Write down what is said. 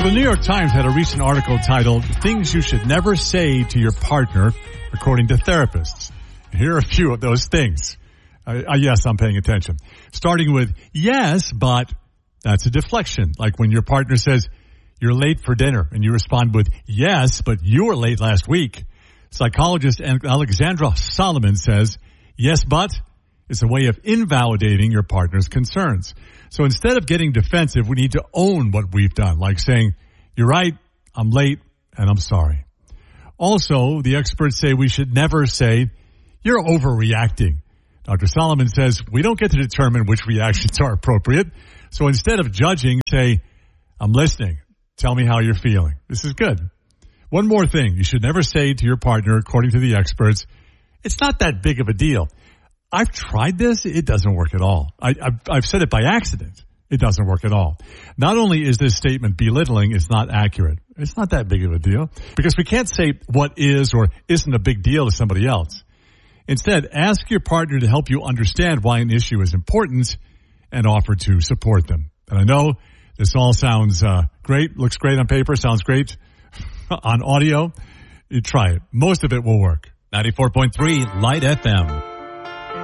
The New York Times had a recent article titled, Things You Should Never Say to Your Partner, According to Therapists. Here are a few of those things. Yes, I'm paying attention. Starting with, yes, but that's a deflection. Like when your partner says, you're late for dinner, and you respond with, yes, but you were late last week. Psychologist Alexandra Solomon says, yes, but it's a way of invalidating your partner's concerns. So instead of getting defensive, we need to own what we've done, like saying, you're right, I'm late, and I'm sorry. Also, the experts say we should never say, you're overreacting. Dr. Solomon says we don't get to determine which reactions are appropriate. So instead of judging, say, I'm listening. Tell me how you're feeling. This is good. One more thing. You should never say to your partner, according to the experts, it's not that big of a deal. I've tried this. It doesn't work at all. I've said it by accident. It doesn't work at all. Not only is this statement belittling, it's not accurate. It's not that big of a deal because we can't say what is or isn't a big deal to somebody else. Instead, ask your partner to help you understand why an issue is important and offer to support them. And I know this all sounds great, looks great on paper, sounds great on audio. You try it. Most of it will work. 94.3 Light FM.